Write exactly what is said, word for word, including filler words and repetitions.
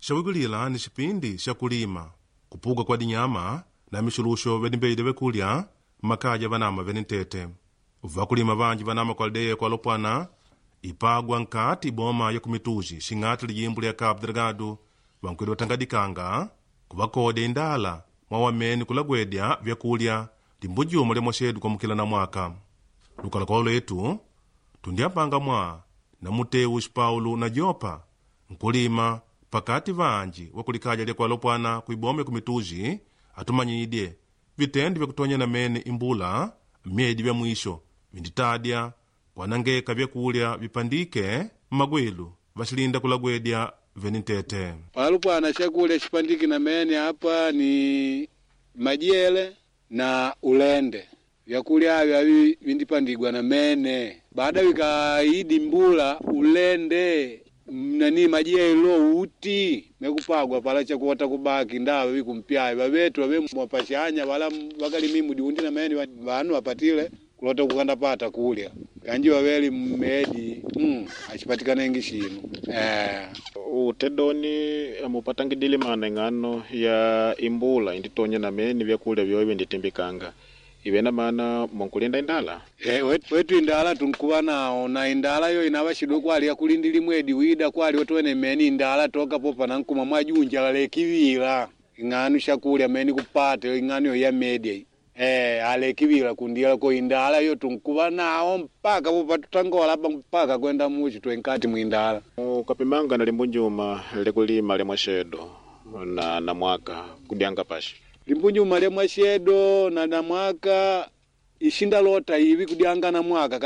Shawigulila ni shipindi sha kulima, kupuga kwa dinyama na mishulusho vedimbeide vekulya makaja vanama venintete. Vakulima vanji vanama kwa aldea kwa lopwana ipagwa nkati boma ya kumituji shingati lijimbu lya Cabo Delgado vankweli watangadikanga kuvakode indala mwawameni kulagwedya vyakulya limbujuma lya mwashedu kwa mukila na mwaka. Lukala kwa letu tundiapanga mwa na Muteus Paulo na Jopa nkulima pakati vanji wakulikaja lya kwa lopwana kuibome kumituji atumanyidye vitendi vya kutonya na mene imbula myedi vya mwisho vinditadya kwanangeka vyakulya vipandike mmagwelu vashilinda kulagwedya venintete. Palupwana shakulya shipandiki na mene hapa ni majele na ulende. Vyakulya havyo vindipandigwa na mene. Baada vikaidi mbula ulende nani majelo uti mekupagwa pala chakuwata kubaki ndawe vikumpyaye vavetu vave mwapashanya wala wakali mimu diundi na mene vanu wapatile kulota kukanda pata kulya kanji waveli mmedi mm, achipatikana ingi shinu eh. Utedoni amupatangidili manengano ya imbula inditonya na mene vyakulya vyowe nditimbikanga ivena maana monkulinda indala. Eh, wetu, wetu indala tunkuwa nao na indala yo inawashido kwa alia kulindili mwedi wida kwa alia watuwene meni indala toka popa na nkuma majunja wale kivila inganu shakulya meni kupate inganu ya media eh ale kivila kundila ko indala yo tunkuwa nao mpaka popa tutangola hapa mpaka kwenda muchi twenkati muindala. Ukapimanga na limbunjuma lekulima le mwashedo na na mwaka kudyanga pashi limbunjuma le mwashedo na na mwaka ishinda lota hivi kudyanga na mwaka